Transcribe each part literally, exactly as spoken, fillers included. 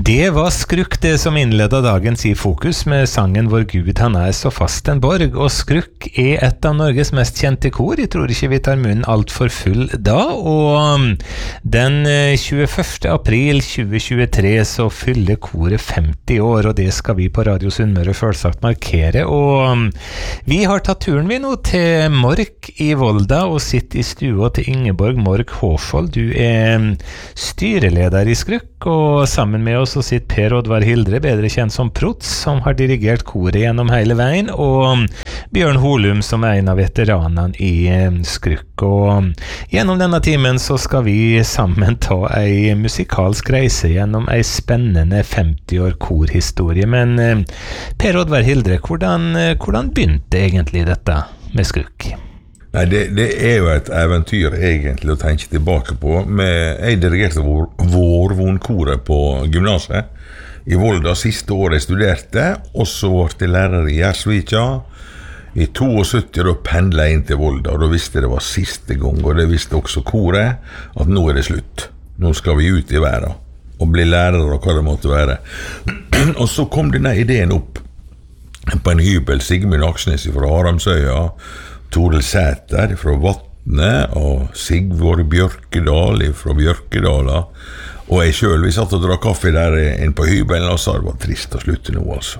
Det var Skrukk det som innledet dagens I Fokus med sangen Vår Gud han er så fast en borg, og Skrukk er et av Norges mest kjente kor. Jeg tror ikke vi tar munnen alt for full da, og den tjueførste april tjue tjuetre så fyller koret femti år, og det skal vi på Radio Sunnmøre følsagt markere, og vi har tatt turen vi nå til Mork I Volda og sitter I stua til Ingeborg Mork Håfold. Du er styreleder I Skrukk, og sammen med oss så sitter Per Oddvar Hildre, bedre kjent som Prots, som har dirigert koret gjennom hele veien, og Bjørn Holum som er en av veteranene I Skrukk. Og gjennom denne timen så skal vi sammen ta ei musikalsk reise gjennom ei spennende femti år korhistorie. Men Per Oddvar Hildre, hvordan, hvordan begynte egentlig dette med Skrukk? Nei, det, det er jo et eventyr egentlig å tenke tilbake på. Med, jeg dirigerte vår, Vårvonkoret på gymnaset I Volda siste året jeg studerte, og så ble jeg lærer I Gjersvika. I syttito da pendlet jeg inn til Volda, og da visste jeg det var siste gang, og det visste også koret, at nå er det slutt. Nå skal vi ut I verden, og bli lærere og hva det måtte være. Og så kom denne ideen opp på en hybel, Sigmund Aksnes fra Haramsøya, Toril Sæter fra Vatne og Sigvor Bjørkedal fra Bjørkedala, og jeg selv, vi satt og drakk kaffe der inn på hybelen og sa det var trist å slutte nå altså.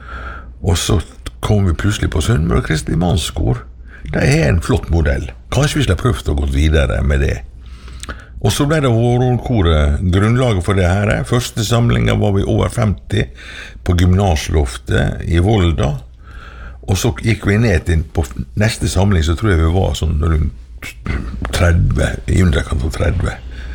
Og så kom vi plutselig på Sunnmøre Kristelig Mannskor. Det er en flott modell. Kanskje vi skulle prøvd å gå videre med det. Og så ble det Vårvonkoret grunnlaget for det her. Første samlingen var vi over femti på gymnasloftet I Volda. Og så gikk vi ned til på neste samling, så tror jeg vi var sånn rundt tretti, I underkant av tretti.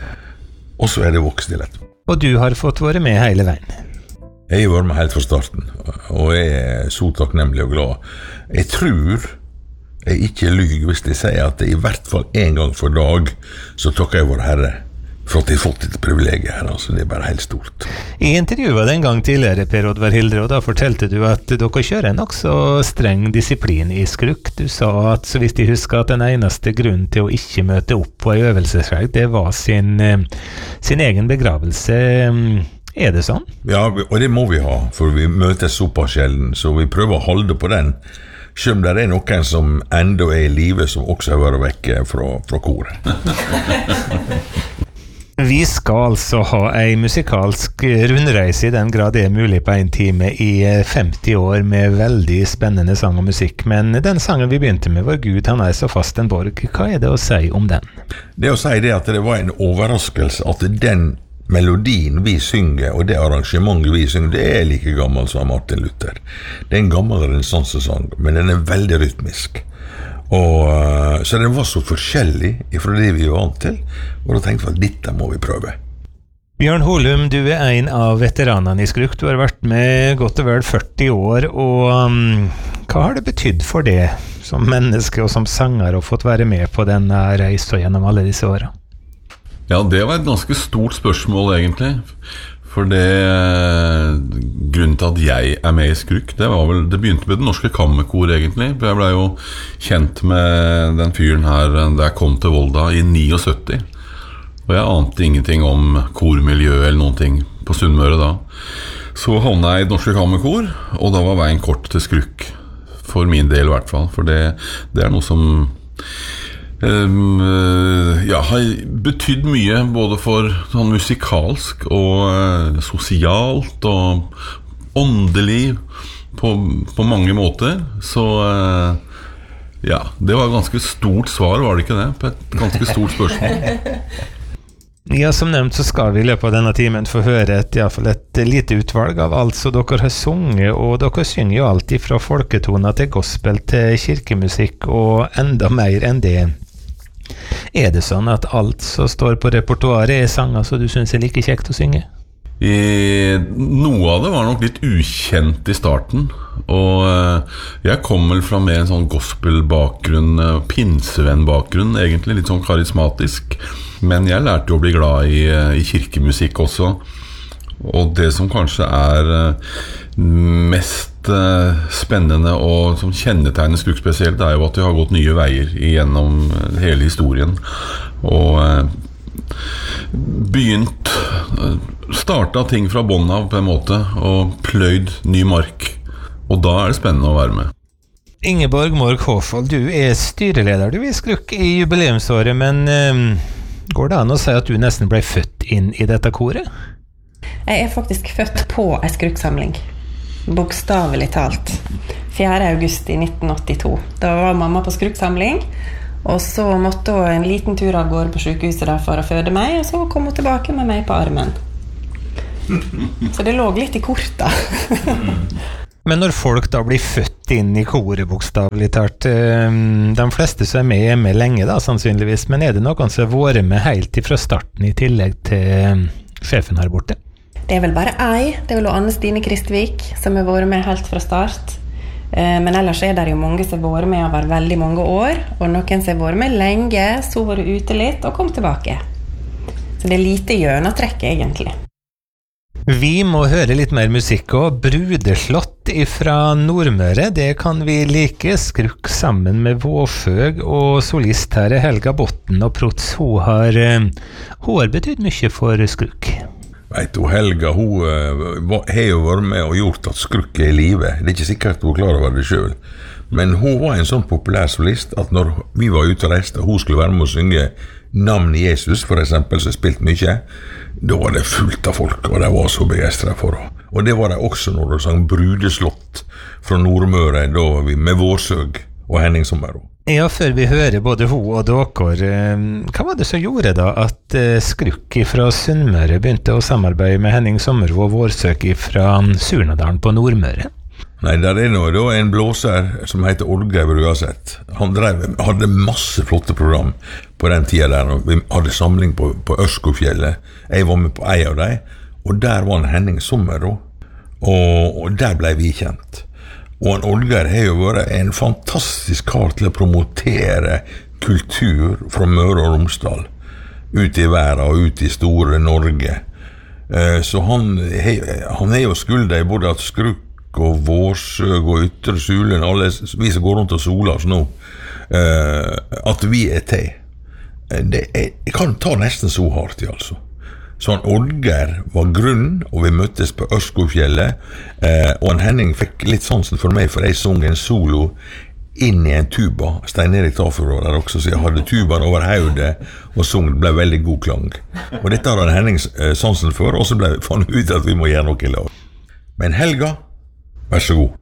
Og så er det vokst I lett. Og du har fått være med hele veien? Jeg har vært med helt fra starten, og jeg er så takknemlig og glad. Jeg tror jeg ikke lyver hvis jeg sier at det I hvert fall en gang for dag, så takker jeg vår Herre for at jeg har fått et privilegium her, altså det er bare helt stort. I intervjuet en gang tidligere, Per Oddvar Hildre, og da fortalte du at dere kjører en også streng disiplin I Skrukk. Du sa at, så hvis de husker, at den eneste grunnen til å ikke møte opp på en øvelseshelg, det var sin, sin egen begravelse. Er det sånn? Ja, og det må vi ha, for vi møtes såpass sjelden, så vi prøver å holde på den. Selv om det er noen som enda er I livet, som også har vært vekke fra, fra koret. Vi skal altså ha en musikalsk rundreise I den grad det er mulig på en time I femti år med veldig spennende sang og musikk. Men den sangen vi begynte med, Vår Gud han er så fast en borg, hva er det å si om den? Det å si det at det var en overraskelse at den melodien vi synger og det arrangementet vi synger, det er like gammel som Martin Luther. Det er en gammel renessansesang, men den er veldig rytmisk. Og, så den var så forskjellig fra det vi var vant til, og da tenkte vi at dette må vi prøve. Bjørn Holum, du er en av veteranene I Skrukk. Du har vært med godt og vel førti år, og um, hva har det betydd for det som menneske og som sanger å fått være med på denne reisen gjennom alle disse årene? Ja, det var et ganske stort spørsmål egentlig. For det, grunnen til at jeg er med I Skrukk, det var vel, det begynte med Det Norske Kammerkor egentlig. For jeg ble jo kjent med den fyren her da jeg kom til Volda I syttini. Og jeg ante ingenting om kormiljø eller noen ting på Sunnmøre da. Så havnet jeg I Det Norske Kammerkor, og da var veien kort til Skrukk. For min del I hvert fall, for det, det er noe som Um, ja, har betydd mye både for sånn musikalsk og uh, sosialt og åndelig på, på mange måter. Så uh, ja, det var et ganske stort svar, var det ikke det? På et ganske stort spørsmål. Ja, som nevnt så skal vi I løpet av denne timen få høre et, I hvert fall et lite utvalg av alt som dere har sunget, og dere synger jo alltid fra folketoner til gospel til kirkemusikk og enda mer enn det. Er det sånn at alt som står på repertoaret er sanger som du synes er like kjekt å synge? I, noe av det var nok litt ukjent I starten, og jeg kom vel fra med en sånn gospelbakgrunn, pinsevennbakgrunn, egentlig litt sånn karismatisk, men jeg lærte å bli glad I, I kirkemusikk også, og det som kanskje er mest spennende og som kjennetegner Skrukk spesielt, er jo at de har gått nye veier gjennom hele historien, og begynt starta ting fra bånn av på en måte, og pløyd ny mark. Og da er det spennende å være med. Ingeborg Mork Håfold, du er styreleder du i Skruk i jubileumsåret, men um, går det an å si at du nesten ble født inn i dette koret? Jeg er faktisk født på en Skruk-samling, bokstavelig talt. fjerde august i nitten åttito. Da var mamma på Skruk-samling, og så måtte hun en liten tur av gårde på sykehuset der for å føde meg, og så kom hun tilbake med meg på armen. Så det lå litt i korta. Men når folk da blir født inn i koret, bokstavelig talt, de fleste som er med er med lenge da, sannsynligvis, men er det noen som har vært med helt fra starten i tillegg til sjefen her borte? Det er vel bare ei, det er vel Anne Stine Kristvik, som har vært med helt fra start. Men ellers er det jo mange som har vært med over veldig mange år, og noen som har vært med lenge, så har vært ute litt og kom tilbake. Så det er lite gjønatrekk egentlig. Vi må høre litt mer musikk, og Brudeslott fra Nordmøre, det kan vi like. Skruk sammen med Vårsøg, og solist her er Helga Botten, og Prots, hun har, hun har betydd mye for Skruk. Vet du, Helga, hun uh, har jo vært med og gjort at Skruk er i livet. Det er ikke sikkert hun klarer over det selv. Men hun var en sånn populær solist at når vi var ute og reiste, hun skulle være med å synge Navn Jesus, for eksempel, som spilt mye, da var det fullt av folk, og de var så begeistret for henne. Og det var det også når de sang Brudeslott fra Nordmøre, da var vi med Vårsøg og Henning Sommero. Ja, før vi hører både hun og dere, hva var det som gjorde da at Skruk fra Sunnmøre begynte å samarbeide med Henning Sommero og Vårsøg fra Surnadalen på Nordmøre? Nei, der er nå da en blåser som heter Olgeir Bruaseth. Han drev, hadde masse flotte program på den tiden der, og vi hadde samling på, på Ørskogfjellet. Jeg var med på en av dem, og der var en Henning Sommero, og, og der ble vi kjent. Og en Olgeir har jo vært en fantastisk kar til å promotere kultur fra Møre og Romsdal, ut i verden og ut i store Norge. Så han, han er jo skuldet i både at Skruk og Vårsøg og Ytre Sulen, alle vi som går rundt og soler oss nå, at vi er til. Det er, jeg kan ta nesten så hardt i, altså. Så han Olgeir var grunn, og vi møttes på Ørskogfjellet, eh, og en Henning fikk litt sansen for meg, for jeg sang en solo inn i en tuba. Stein Erik Tafjord var der også, så jeg hadde tubaen over hodet, og sang, det ble veldig god klang. Og dette hadde en Henning eh, sansen for, og så ble, fant vi ut at vi må gjøre noe i lag. Men Helga, vær så god.